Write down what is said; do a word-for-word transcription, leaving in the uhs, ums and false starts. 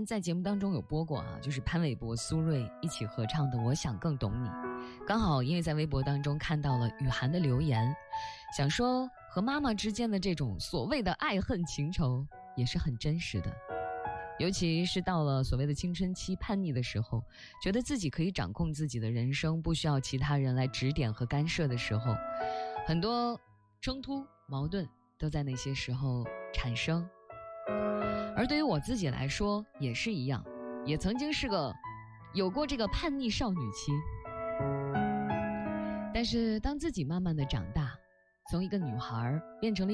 在节目当中有播过啊，就是潘玮柏、苏芮一起合唱的《我想更懂你》。刚好因为在微博当中看到了雨涵的留言，想说和妈妈之间的这种所谓的爱恨情仇也是很真实的，尤其是到了所谓的青春期叛逆的时候，觉得自己可以掌控自己的人生，不需要其他人来指点和干涉的时候，很多冲突矛盾都在那些时候产生。而对于我自己来说也是一样，也曾经是个有过这个叛逆少女期。但是当自己慢慢的长大，从一个女孩变成了